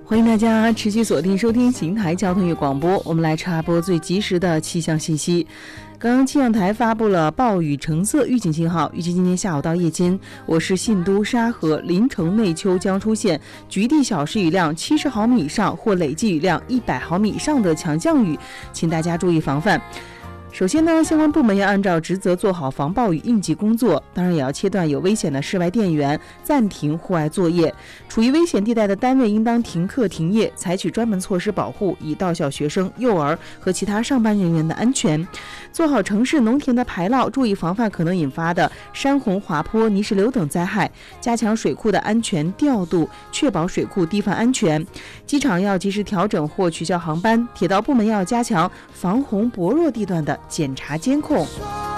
欢迎大家持续锁定收听邢台交通与广播，我们来插播最及时的气象信息。刚刚气象台发布了暴雨橙色预警信号，预计今天下午到夜间，我市信都、沙河、临城、内丘将出现局地小时雨量70毫米以上或累计雨量100毫米以上的强降雨，请大家注意防范。首先呢，相关部门要按照职责做好防暴雨应急工作，当然也要切断有危险的室外电源，暂停户外作业。处于危险地带的单位应当停课停业，采取专门措施保护已到校学生、幼儿和其他上班人员的安全。做好城市农田的排涝，注意防范可能引发的山洪、滑坡、泥石流等灾害，加强水库的安全调度，确保水库堤防安全。机场要及时调整或取消航班，铁道部门要加强防洪薄弱地段的检查监控。